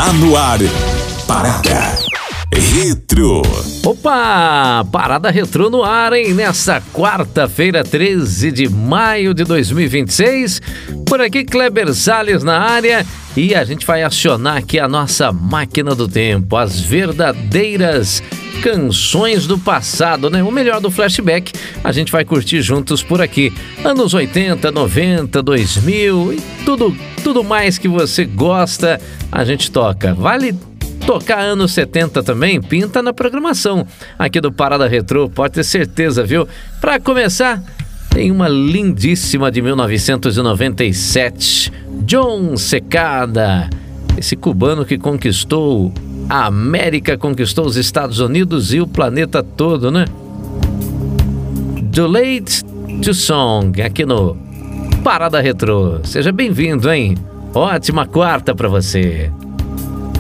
Está no ar, Parada Retro. Opa, Parada Retro no ar, hein? Nessa quarta-feira, 13 de maio de 2026. Por aqui, Kleber Salles na área. E a gente vai acionar aqui a nossa máquina do tempo. As verdadeiras canções do passado, né? O melhor do flashback a gente vai curtir juntos por aqui. Anos 80, 90, 2000 e tudo mais que você gosta, a gente toca. Vale tocar anos 70 também? Pinta na programação aqui do Parada Retro, pode ter certeza, viu? Pra começar, tem uma lindíssima de 1997, John Secada, esse cubano que conquistou a América, conquistou os Estados Unidos e o planeta todo, né? Do Late to Song, aqui no Parada Retro. Seja bem-vindo, hein? Ótima quarta pra você.